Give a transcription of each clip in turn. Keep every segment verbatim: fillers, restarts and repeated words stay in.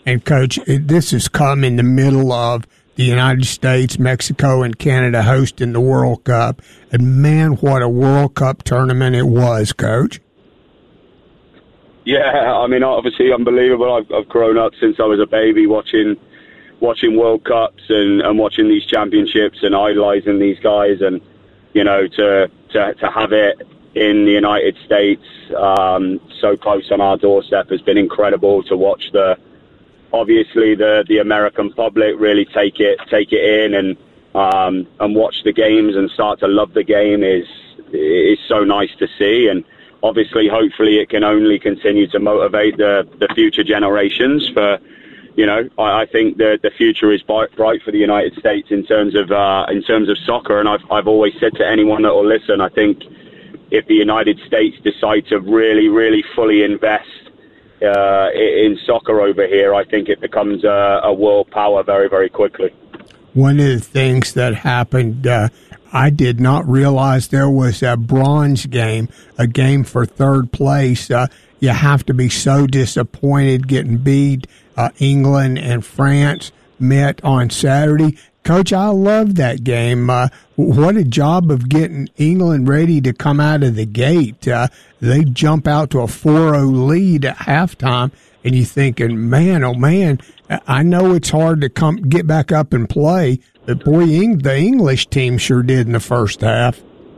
And, Coach, it, this has come in the middle of the United States, Mexico, and Canada hosting the World Cup. And, man, what a World Cup tournament it was, Coach. Yeah, I mean, obviously unbelievable. I've, I've grown up since I was a baby watching watching World Cups and, and watching these championships and idolizing these guys. And, you know, to to, to have it in the United States um, so close on our doorstep has been incredible. To watch the obviously the, the American public really take it take it in and um, and watch the games and start to love the game is is so nice to see. And obviously, hopefully, it can only continue to motivate the, the future generations. For, you know, I, I think the the future is bright, bright for the United States in terms of uh, in terms of soccer. And I've I've always said to anyone that will listen, I think if the United States decide to really, really fully invest uh, in soccer over here, I think it becomes a, a world power very, very quickly. One of the things that happened, uh, I did not realize there was a bronze game, a game for third place. Uh, you have to be so disappointed getting beat. Uh, England and France met on Saturday. Coach, I love that game. Uh, what a job of getting England ready to come out of the gate. Uh, they jump out to a four oh lead at halftime, and you're thinking, man, oh, man, I know it's hard to come get back up and play, but, boy, the English team sure did in the first half.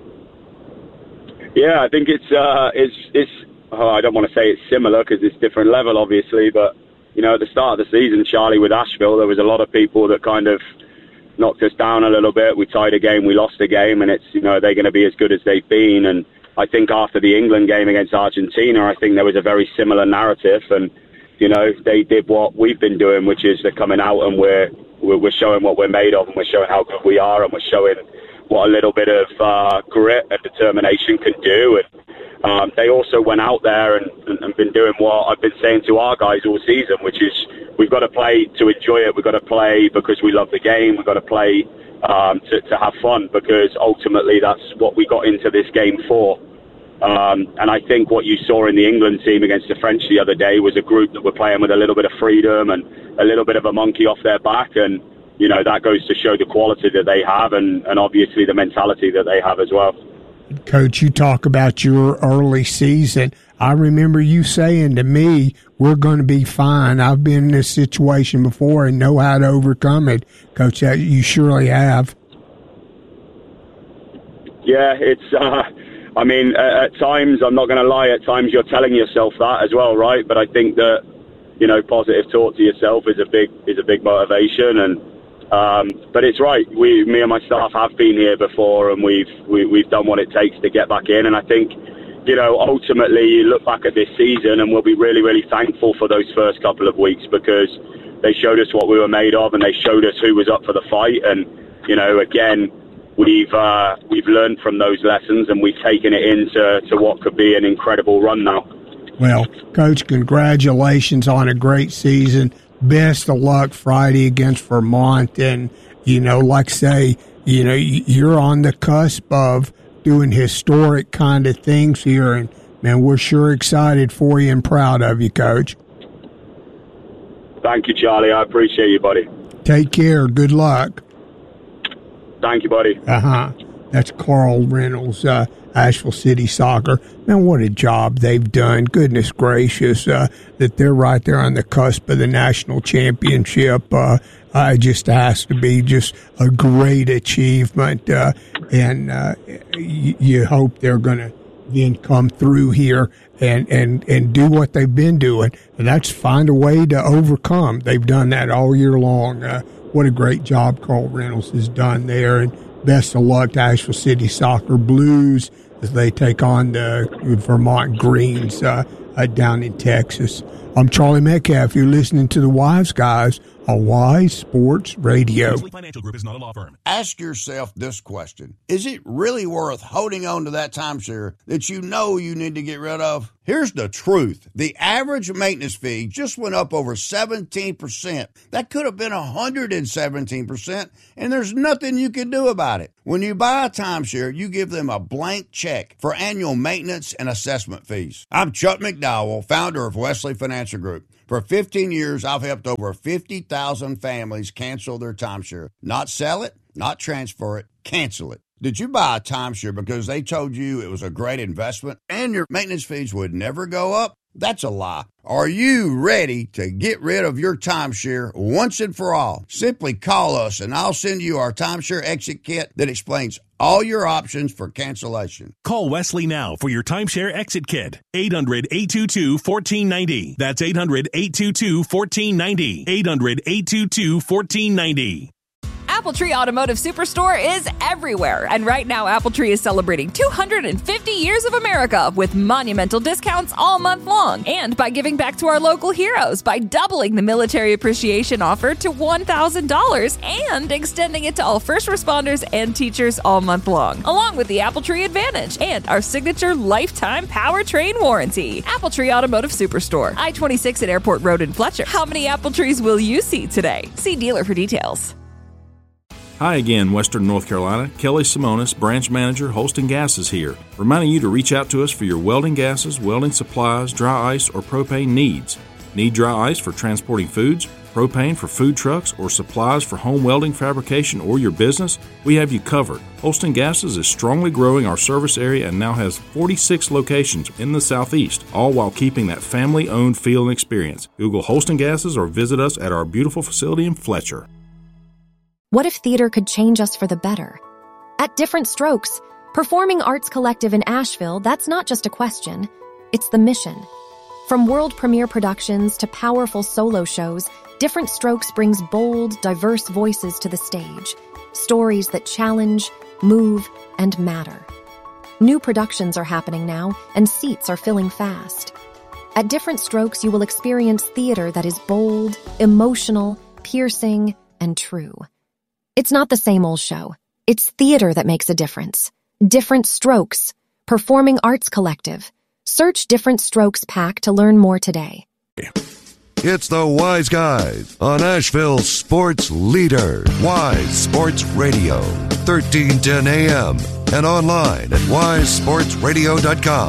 Yeah, I think it's, uh, it's, it's oh, I don't want to say it's similar because it's different level, obviously, but, you know, at the start of the season, Charlie, with Asheville, there was a lot of people that kind of knocked us down a little bit. We tied a game, we lost a game, and it's, you know, they're going to be as good as they've been. And I think after the England game against Argentina, I think there was a very similar narrative, and, you know, they did what we've been doing, which is they're coming out and we're we're showing what we're made of, and we're showing how good we are, and we're showing what a little bit of uh, grit and determination can do. And um, they also went out there and, and, and been doing what I've been saying to our guys all season, which is we've got to play to enjoy it. We've got to play because we love the game. We've got to play um, to, to have fun, because ultimately that's what we got into this game for. Um, and I think what you saw in the England team against the French the other day was a group that were playing with a little bit of freedom and a little bit of a monkey off their back. And, you know, that goes to show the quality that they have and, and obviously the mentality that they have as well. Coach, you talk about your early season. I remember you saying to me, we're going to be fine. I've been in this situation before and know how to overcome it. Coach, you surely have. Yeah, it's... Uh, I mean, at times, I'm not going to lie, at times you're telling yourself that as well, right? But I think that, you know, positive talk to yourself is a big is a big motivation. And um, but it's right. We, me and my staff have been here before, and we've we, we've done what it takes to get back in. And I think, you know, ultimately, you look back at this season, and we'll be really, really thankful for those first couple of weeks, because they showed us what we were made of, and they showed us who was up for the fight. And, you know, again, We've uh, we've learned from those lessons, and we've taken it into to what could be an incredible run now. Well, Coach, congratulations on a great season. Best of luck Friday against Vermont. And, you know, like I say, you know, you're on the cusp of doing historic kind of things here. And, man, we're sure excited for you and proud of you, Coach. Thank you, Charlie. I appreciate you, buddy. Take care. Good luck. Thank you, buddy. Uh-huh. That's Carl Reynolds, uh, Asheville City Soccer. Man, what a job they've done. Goodness gracious, uh, that they're right there on the cusp of the national championship. Uh, uh, it just has to be just a great achievement. Uh, and uh, y- you hope they're going to then come through here and, and, and do what they've been doing. And that's find a way to overcome. They've done that all year long. Uh, What a great job Carl Reynolds has done there. And best of luck to Asheville City Soccer Blues as they take on the Vermont Greens uh, uh, down in Texas. I'm Charlie Metcalf. You're listening to the Wise Guys on Wise Sports Radio. Financial Group is not a law firm. Ask yourself this question. Is it really worth holding on to that timeshare that you know you need to get rid of? Here's the truth. The average maintenance fee just went up over seventeen percent. That could have been one hundred seventeen percent, and there's nothing you can do about it. When you buy a timeshare, you give them a blank check for annual maintenance and assessment fees. I'm Chuck McDowell, founder of Wesley Financial Cancer Group. For fifteen years, I've helped over fifty thousand families cancel their timeshare. Not sell it, not transfer it, cancel it. Did you buy a timeshare because they told you it was a great investment and your maintenance fees would never go up? That's a lie. Are you ready to get rid of your timeshare once and for all? Simply call us and I'll send you our timeshare exit kit that explains all your options for cancellation. Call Wesley now for your timeshare exit kit. eight hundred, eight two two, one four nine zero. That's eight hundred, eight two two, one four nine zero. eight hundred, eight two two, one four nine zero. Appletree Automotive Superstore is everywhere, and right now Appletree is celebrating two hundred fifty years of America with monumental discounts all month long, and by giving back to our local heroes by doubling the military appreciation offer to one thousand dollars and extending it to all first responders and teachers all month long, along with the Appletree Advantage and our signature lifetime powertrain warranty. Appletree Automotive Superstore, I twenty-six at Airport Road in Fletcher. How many Appletrees will you see today? See dealer for details. Hi again, Western North Carolina. Kelly Simonis, Branch Manager, Holston Gases here, reminding you to reach out to us for your welding gases, welding supplies, dry ice, or propane needs. Need dry ice for transporting foods, propane for food trucks, or supplies for home welding fabrication or your business? We have you covered. Holston Gases is strongly growing our service area and now has forty-six locations in the Southeast, all while keeping that family-owned feel and experience. Google Holston Gases or visit us at our beautiful facility in Fletcher. What if theater could change us for the better? At Different Strokes, Performing Arts Collective in Asheville, that's not just a question, it's the mission. From world premiere productions to powerful solo shows, Different Strokes brings bold, diverse voices to the stage. Stories that challenge, move, and matter. New productions are happening now, and seats are filling fast. At Different Strokes, you will experience theater that is bold, emotional, piercing, and true. It's not the same old show. It's theater that makes a difference. Different Strokes, Performing Arts Collective. Search Different Strokes Pack to learn more today. It's the Wise Guys on Asheville's sports leader, Wise Sports Radio, thirteen ten A M, and online at wise sports radio dot com.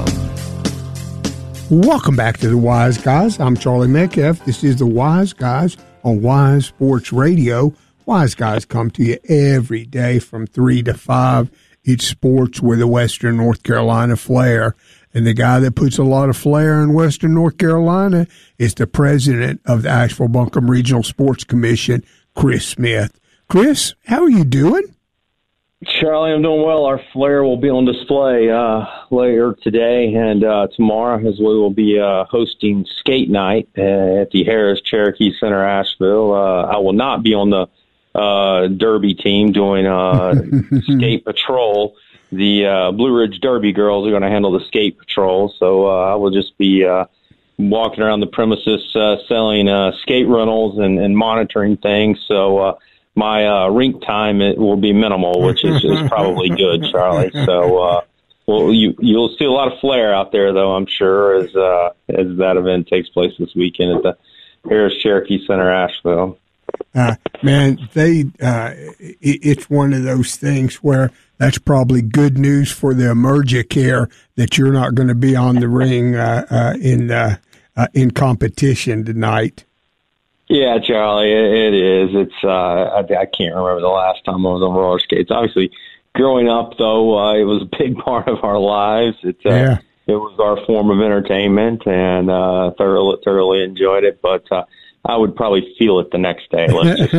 Welcome back to the Wise Guys. I'm Charlie Metcalf. This is the Wise Guys on Wise Sports Radio. Wise Guys come to you every day from three to five. It's sports with a Western North Carolina flair. And the guy that puts a lot of flair in Western North Carolina is the president of the Asheville-Buncombe Regional Sports Commission, Chris Smith. Chris, how are you doing? Charlie, I'm doing well. Our flair will be on display uh, later today and uh, tomorrow, as we will be uh, hosting skate night uh, at the Harris Cherokee Center, Asheville. Uh, I will not be on the uh, Derby team doing uh, skate patrol. The uh, Blue Ridge Derby girls are going to handle the skate patrol, so uh, I will just be uh, walking around the premises uh, selling uh, skate rentals and, and monitoring things. So uh, my uh, rink time it will be minimal, which is, is probably good, Charlie. So uh, well, you you'll see a lot of flair out there, though, I'm sure, as uh, as that event takes place this weekend at the Harris Cherokee Center, Asheville. Uh, man, they uh, it, it's one of those things where that's probably good news for the Emergicare that you're not going to be on the ring uh, uh, in uh, uh, in competition tonight. Yeah, Charlie, it, it is. It's uh, I, I can't remember the last time I was on roller skates. Obviously, growing up though, uh, it was a big part of our lives. It uh, yeah. it was our form of entertainment, and uh, thoroughly thoroughly enjoyed it. But uh, I would probably feel it the next day.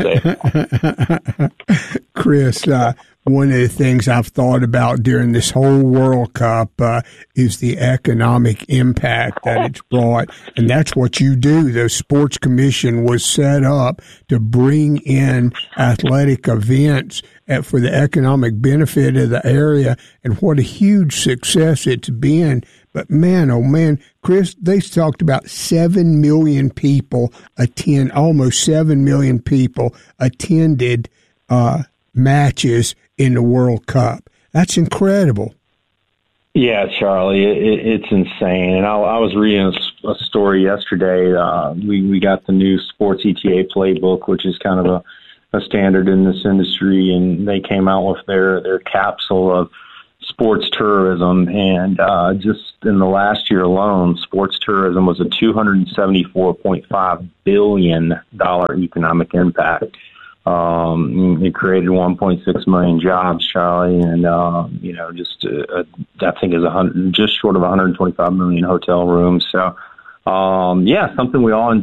Let's just say, Chris. Uh, One of the things I've thought about during this whole World Cup uh, is the economic impact that it's brought, and that's what you do. The Sports Commission was set up to bring in athletic events for the economic benefit of the area, and what a huge success it's been. But man, oh man, Chris, they talked about seven million people attend, almost seven million people attended uh, matches in the World Cup. That's incredible. Yeah, Charlie, it, it's insane. And I, I was reading a, a story yesterday. Uh, we, we got the new Sports E T A playbook, which is kind of a, a standard in this industry, and they came out with their, their capsule of sports tourism, and uh, just in the last year alone, sports tourism was a two hundred seventy-four point five billion dollars economic impact. Um, it created one point six million jobs, Charlie, and um, you know, just uh, I think is a hundred, just short of one hundred twenty-five million hotel rooms. So, um, yeah, something we all enjoy.